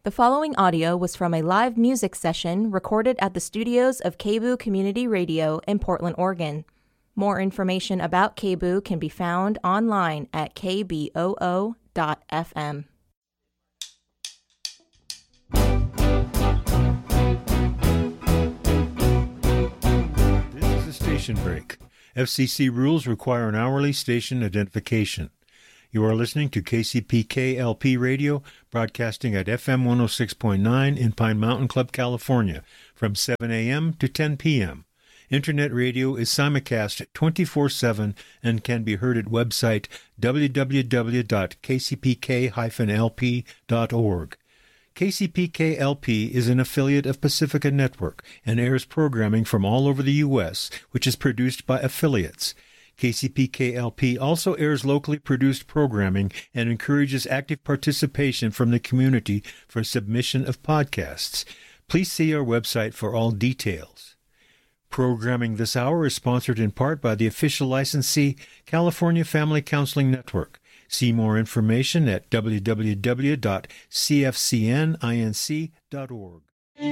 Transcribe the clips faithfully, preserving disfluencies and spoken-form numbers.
The following audio was from a live music session recorded at the studios of K B O O Community Radio in Portland, Oregon. More information about K B O O can be found online at k b o o dot f m. This is a station break. F C C rules require an hourly station identification. You are listening to K C P K L P Radio, broadcasting at F M one oh six point nine in Pine Mountain Club, California, from seven a.m. to ten p.m. Internet radio is simulcast twenty-four seven and can be heard at website w w w dot k c p k dash l p dot org. K C P K L P is an affiliate of Pacifica Network and airs programming from all over the U S, which is produced by affiliates. K C P K L P also airs locally produced programming and encourages active participation from the community for submission of podcasts. Please see our website for all details. Programming this hour is sponsored in part by the official licensee, California Family Counseling Network. See more information at w w w dot c f c n inc dot org.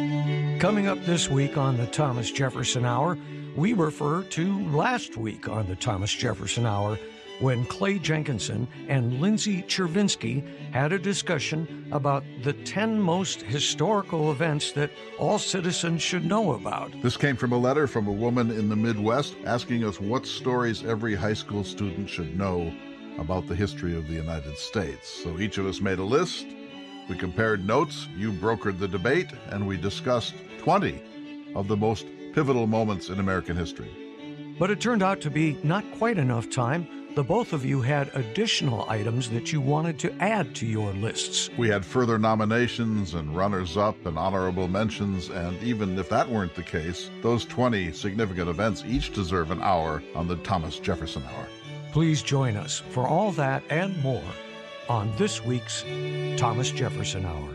Coming up this week on the Thomas Jefferson Hour, we refer to last week on the Thomas Jefferson Hour when Clay Jenkinson and Lindsay Chervinsky had a discussion about the ten most historical events that all citizens should know about. This came from a letter from a woman in the Midwest asking us what stories every high school student should know about the history of the United States. So each of us made a list. We compared notes, you brokered the debate, and we discussed twenty of the most pivotal moments in American history. But it turned out to be not quite enough time. The both of you had additional items that you wanted to add to your lists. We had further nominations and runners-up and honorable mentions, and even if that weren't the case, those twenty significant events each deserve an hour on the Thomas Jefferson Hour. Please join us for all that and more on this week's Thomas Jefferson Hour.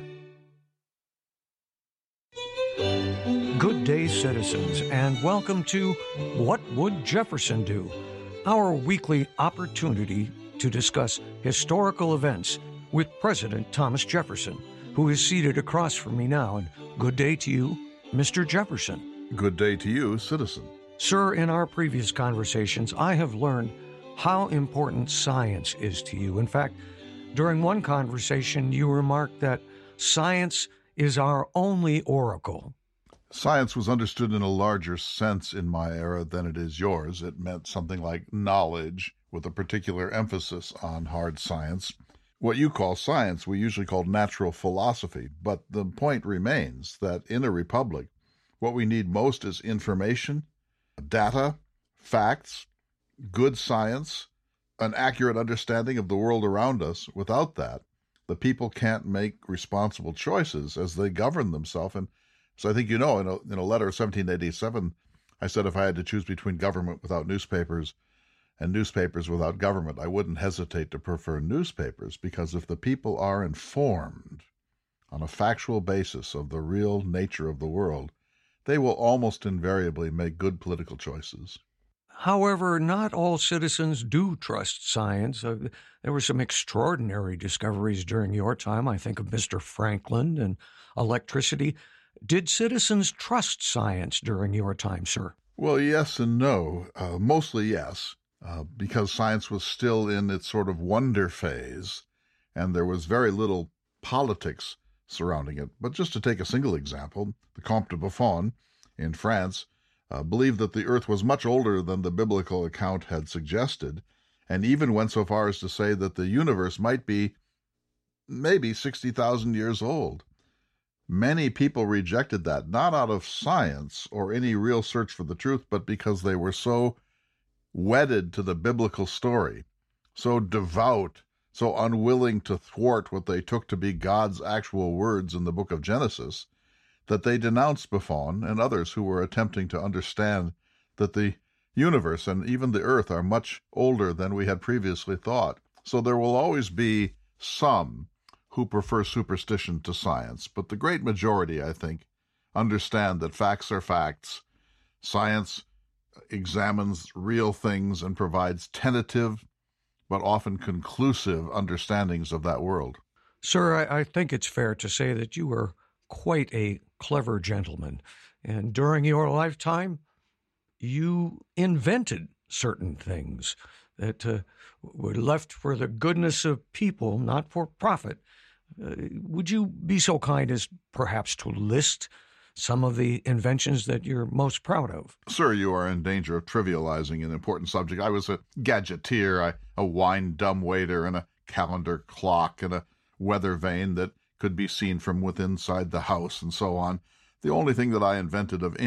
Good day, citizens, and welcome to What Would Jefferson Do?, our weekly opportunity to discuss historical events with President Thomas Jefferson, who is seated across from me now. And good day to you, Mister Jefferson. Good day to you, citizen. Sir, in our previous conversations, I have learned how important science is to you. In fact, during one conversation, you remarked that science is our only oracle. Science was understood in a larger sense in my era than it is yours. It meant something like knowledge, with a particular emphasis on hard science. What you call science, we usually call natural philosophy. But the point remains that in a republic, what we need most is information, data, facts, good science, an accurate understanding of the world around us. Without that, the people can't make responsible choices as they govern themselves. And so I think you know, in a, in a letter of seventeen eighty-seven, I said if I had to choose between government without newspapers and newspapers without government, I wouldn't hesitate to prefer newspapers, because if the people are informed on a factual basis of the real nature of the world, they will almost invariably make good political choices. However, not all citizens do trust science. Uh, there were some extraordinary discoveries during your time. I think of Mister Franklin and electricity. Did citizens trust science during your time, sir? Well, yes and no. Uh, mostly yes, uh, because science was still in its sort of wonder phase, and there was very little politics surrounding it. But just to take a single example, the Comte de Buffon in France uh, believed that the earth was much older than the biblical account had suggested, and even went so far as to say that the universe might be maybe sixty thousand years old. Many people rejected that, not out of science or any real search for the truth, but because they were so wedded to the biblical story, so devout, so unwilling to thwart what they took to be God's actual words in the book of Genesis, that they denounced Buffon and others who were attempting to understand that the universe and even the earth are much older than we had previously thought. So there will always be some who prefer superstition to science, but the great majority, I think, understand that facts are facts. Science examines real things and provides tentative but often conclusive understandings of that world. Sir, I, I think it's fair to say that you were quite a clever gentleman, and during your lifetime, you invented certain things that uh, were left for the goodness of people, not for profit. Uh, would you be so kind as perhaps to list some of the inventions that you're most proud of? Sir, you are in danger of trivializing an important subject. I was a gadgeteer, I, a wine dumbwaiter, and a calendar clock, and a weather vane that could be seen from within inside the house, and so on. The only thing that I invented of